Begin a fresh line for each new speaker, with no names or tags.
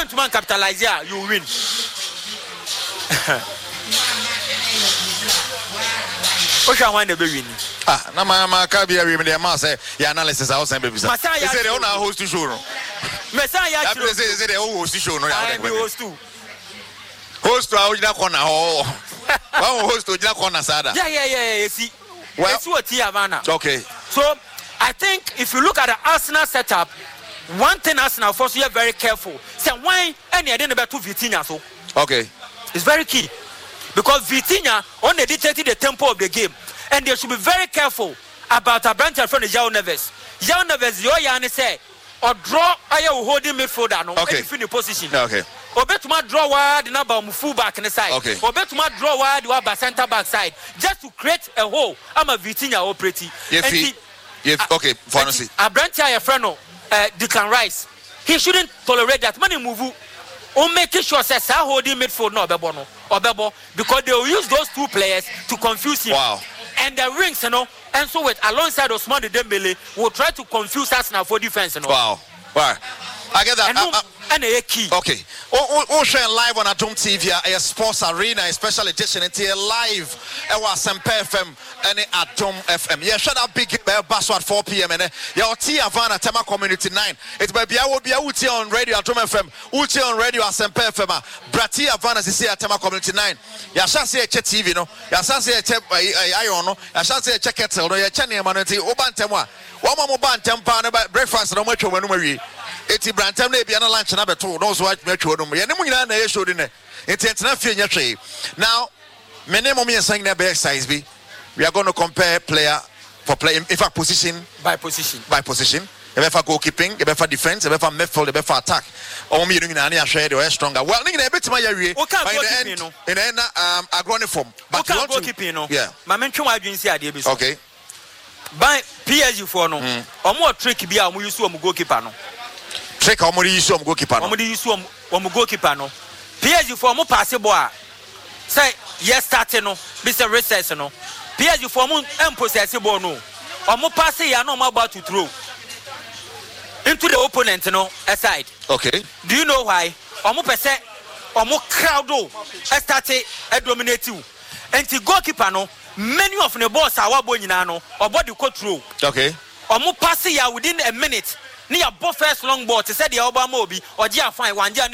to man capitalize here, you win.
Na ma ka bia we me dey ma say your analysis I was saying baby. Say they on host show no.
Messiah
say they host show no.
I host too.
Host to Ojina corner oh. One host to Ojina corner sada.
Yeah. See.
Well,
it's what Havana.
Okay.
So I think if you look at the Arsenal setup, one thing Arsenal first you are very careful. Say why any idea about Vitinha so.
Okay.
It's very key. Because Vitinha only dictated the tempo of the game. And they should be very careful about a branch in front of João Neves. João Neves, you say, or draw a holding midfielder, no,
okay.
In the position.
Okay.
Or bet to my draw wide, the number of full back in the side.
Okay.
Or bet to my draw wide, the center back side. Just to create a hole. I'm a Vitinha or pretty.
Okay, for honestly.
A branch a friend, Declan Rice. He shouldn't tolerate that. Money move. Or making sure says holding midfield no Bebono or Bebo because they will use those two players to confuse him.
Wow.
And the rings, and so with alongside Ousmane Dembele will try to confuse us now for defense,
Wow. Wow. I get that.
And a key.
Okay. Share live on Atom TV, a sports arena, a special edition. It's here live. It was Semper FM and Atom FM. Yeah, shut up, big basso at 4 p.m. And your T Havana Tema Community 9. It's by Bia will be a Uti on radio Atom FM, Uti on radio at Semper FM. Brati Havana is here at Tema Community 9. Ya shall say a chat TV, no? Ya shall say a check iron, no? Ya shall say a check kettle, no? Ya channel manati, Obantemwa. One more bantam breakfast, no much when Eti Brantam may be an lunch and other two, those white metro. Yanamuna showed in it. It's not now, many moments saying their best size be. We are going to compare player for play, in fact, position
by position.
If I goalkeeping, if I defense, if I midfield, if I attack. Or me doing an share they are stronger. Well, in a bit my area. In the end, agoniform. But you want to, yeah.
My mention I didn't see a debut.
Okay.
By PSG for no, or more trick be a musu goalkeeper no.
Trick or more use of goalkeeper.
Goalkeeper no. PSG for more passable. Say yes, starting no. Mr. Recess no. PSG for more impossible no. Or more passing ya no more about to throw into the opponent no aside.
Okay.
Do you know why? Or more percent or more crowd started dominate you. And the goalkeeper no. Many of the balls are what boy no or what you could throw.
Okay.
Or more passing ya within a minute. Near both first long ball to say the Obama Mobi or Gia fine one